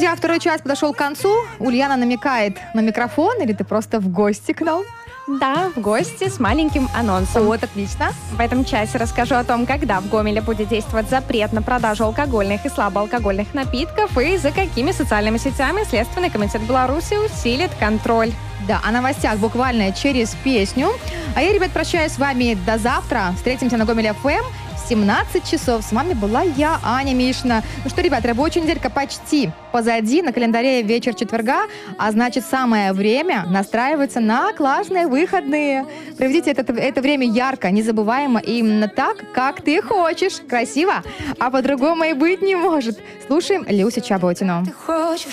друзья, второй час подошел к концу. Ульяна намекает на микрофон, или ты просто в гости к нам? Да, в гости с маленьким анонсом. Вот, отлично. В этом часе расскажу о том, когда в Гомеле будет действовать запрет на продажу алкогольных и слабоалкогольных напитков и за какими социальными сетями Следственный комитет Беларуси усилит контроль. Да, о новостях буквально через песню. А я, ребят, прощаюсь с вами до завтра. Встретимся на Гомель ФМ в 17 часов. С вами была я, Аня Мишина. Ну что, ребят, рабочая неделька почти позади. На календаре вечер четверга, а значит, самое время настраиваться на классные выходные. Проведите это время ярко, незабываемо и именно так, как ты хочешь. Красиво, а по-другому и быть не может. Слушаем Люсю Чаботину.